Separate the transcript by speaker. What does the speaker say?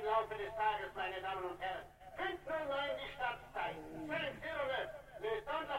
Speaker 1: im Laufe des Tages, meine Damen und Herren. 5:09 die Startzeit. 12:09. Le temps